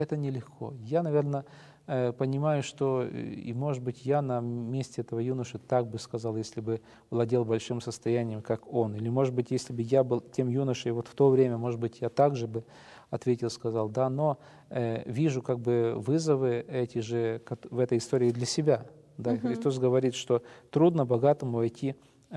Это нелегко. Я, наверное, понимаю, что, и, может быть, я на месте этого юноши так бы сказал, если бы владел большим состоянием, как он. Или, может быть, если бы я был тем юношей вот в то время, может быть, я также бы ответил, сказал, да, но вижу как бы вызовы эти же в этой истории для себя. Да, и Христос говорит, что трудно богатому войти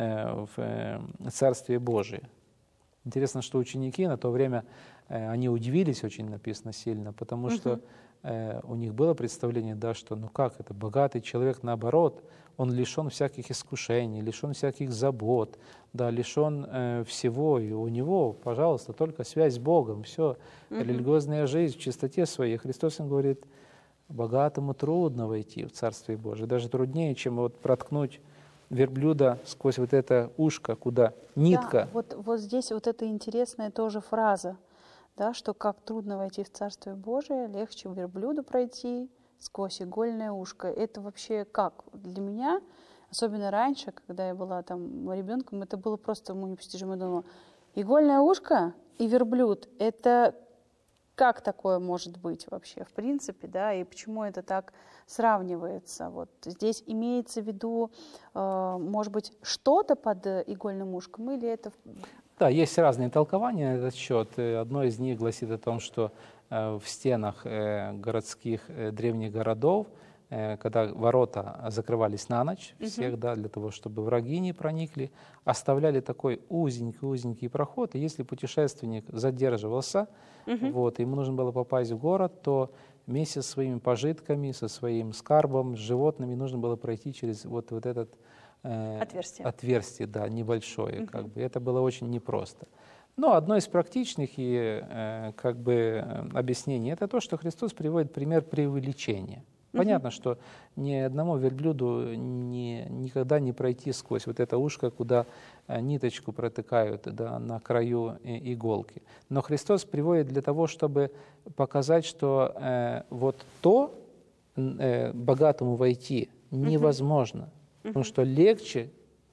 в Царствие Божие. Интересно, что ученики на то время, они удивились очень, написано, сильно, потому что у них было представление, да, что ну как это, богатый человек, наоборот, он лишен всяких искушений, лишен всяких забот, да, лишен всего, и у него, пожалуйста, только связь с Богом, все, религиозная жизнь в чистоте своей. Христос им говорит, богатому трудно войти в Царствие Божие, даже труднее, чем вот проткнуть верблюда сквозь вот это ушко, куда нитка. Да, вот здесь вот эта интересная тоже фраза, да, что как трудно войти в Царствие Божие, легче верблюду пройти сквозь игольное ушко. Это вообще как? Для меня, особенно раньше, когда я была там ребенком, это было просто непостижимо. Я думала, игольное ушко и верблюд, это как такое может быть вообще, в принципе, да, и почему это так сравнивается? Вот здесь имеется в виду, может быть, что-то под игольным ушком, или это... Да, есть разные толкования на этот счет. Одно из них гласит о том, что в стенах городских древних городов, когда ворота закрывались на ночь всех, да, для того, чтобы враги не проникли, оставляли такой узенький проход, и если путешественник задерживался, вот, ему нужно было попасть в город, то вместе со своими пожитками, со своим скарбом, с животными нужно было пройти через вот этот отверстие, да, небольшое, как бы. Это было очень непросто. Но одно из практичных как бы объяснений это то, что Христос приводит пример преувеличения. Понятно, что ни одному верблюду никогда не пройти сквозь вот это ушко, куда ниточку протыкают, да, на краю иголки. Но Христос приводит для того, чтобы показать, что вот то богатому войти невозможно. Потому что легче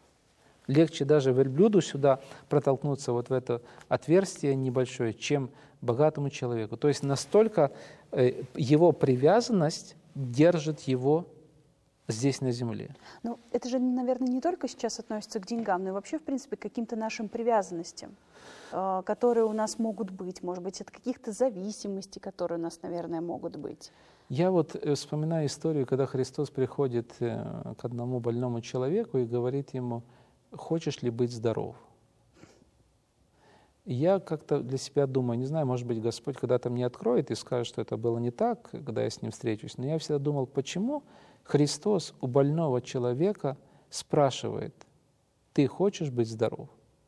даже верблюду сюда протолкнуться вот в это отверстие небольшое, чем богатому человеку. То есть настолько его привязанность держит его здесь на земле. Ну, это же, наверное, не только сейчас относится к деньгам, но и вообще, в принципе, к каким-то нашим привязанностям, которые у нас могут быть, может быть, от каких-то зависимостей, которые у нас, наверное, могут быть. Я вот вспоминаю историю, когда Христос приходит к одному больному человеку и говорит ему, хочешь ли быть здоров? И я как-то для себя думаю, не знаю, может быть, Господь когда-то мне откроет и скажет, что это было не так, когда я с Ним встречусь, но я всегда думал, почему Христос у больного человека спрашивает, ты хочешь быть здоров?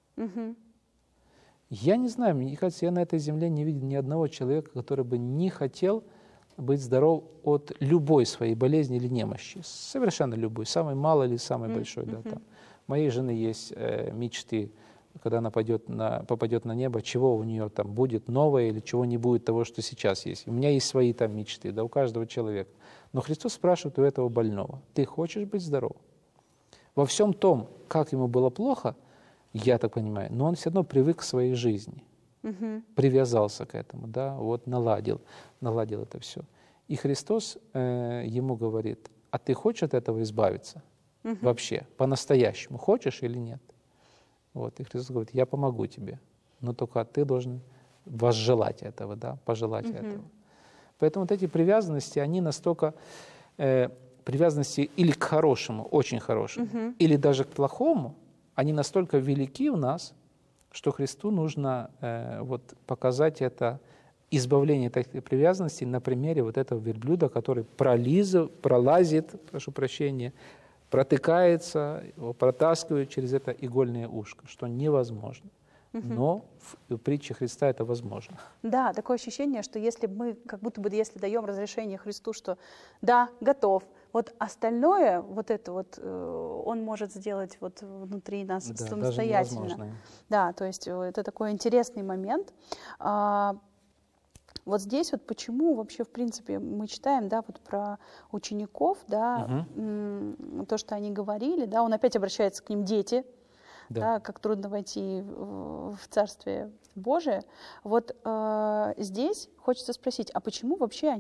Я не знаю, мне кажется, я на этой земле не видел ни одного человека, который бы не хотел быть здоров от любой своей болезни или немощи, совершенно любой, самой малой или самой большой. Да, там. У моей жены есть мечты, когда она попадет на небо, чего у нее там будет новое или чего не будет того, что сейчас есть. У меня есть свои там мечты, да, у каждого человека. Но Христос спрашивает у этого больного, ты хочешь быть здоров? Во всем том, как ему было плохо, я так понимаю, но он все равно привык к своей жизни, привязался к этому, да, вот наладил это все. И Христос ему говорит, а ты хочешь от этого избавиться? Вообще, по-настоящему, хочешь или нет? Вот, и Христос говорит, я помогу тебе, но только ты должен возжелать этого, да, пожелать этого. Поэтому вот эти привязанности, они настолько, привязанности или к хорошему, очень хорошему, или даже к плохому, они настолько велики в нас, что Христу нужно вот, показать это избавление от этих привязанностей на примере вот этого верблюда, который пролазит, прошу прощения, протыкается, его протаскивают через это игольное ушко, что невозможно. Но в притче Христа это возможно. Да, такое ощущение, что если мы, как будто бы, если даем разрешение Христу, что да, готов, вот остальное, вот это вот, Он может сделать вот внутри нас самостоятельно. Да, то есть это такой интересный момент. Вот здесь вот почему вообще, в принципе, мы читаем, да, вот про учеников, да, то, что они говорили, да, он опять обращается к ним, дети, да, как трудно войти в Царствие Божие. Вот здесь хочется спросить, а почему вообще они